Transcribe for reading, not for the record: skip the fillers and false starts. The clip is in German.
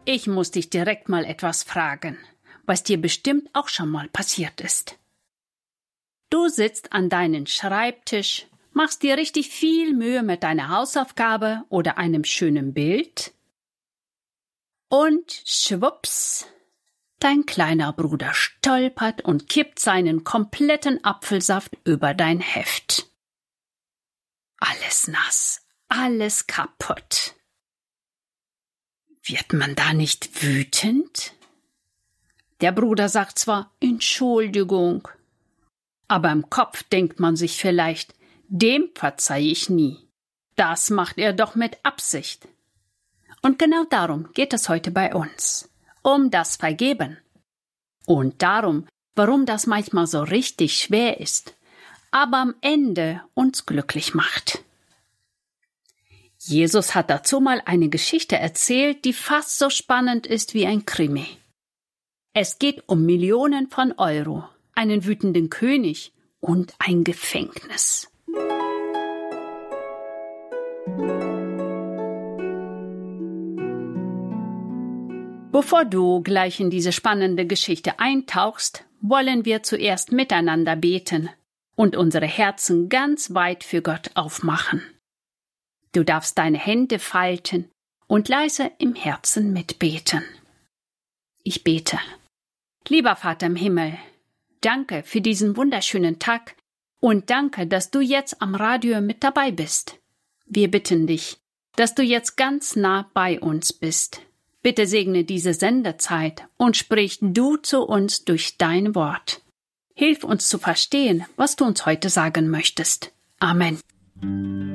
ich muss dich direkt mal etwas fragen, was dir bestimmt auch schon mal passiert ist. Du sitzt an deinem Schreibtisch, machst dir richtig viel Mühe mit deiner Hausaufgabe oder einem schönen Bild und schwupps, dein kleiner Bruder stolpert und kippt seinen kompletten Apfelsaft über dein Heft. Alles nass, alles kaputt. Wird man da nicht wütend? Der Bruder sagt zwar Entschuldigung, aber im Kopf denkt man sich vielleicht, dem verzeihe ich nie. Das macht er doch mit Absicht. Und genau darum geht es heute bei uns. Um das Vergeben. Und darum, warum das manchmal so richtig schwer ist, aber am Ende uns glücklich macht. Jesus hat dazu mal eine Geschichte erzählt, die fast so spannend ist wie ein Krimi. Es geht um Millionen von Euro, einen wütenden König und ein Gefängnis. Bevor du gleich in diese spannende Geschichte eintauchst, wollen wir zuerst miteinander beten und unsere Herzen ganz weit für Gott aufmachen. Du darfst deine Hände falten und leise im Herzen mitbeten. Ich bete. Lieber Vater im Himmel, danke für diesen wunderschönen Tag und danke, dass du jetzt am Radio mit dabei bist. Wir bitten dich, dass du jetzt ganz nah bei uns bist. Bitte segne diese Sendezeit und sprich du zu uns durch dein Wort. Hilf uns zu verstehen, was du uns heute sagen möchtest. Amen.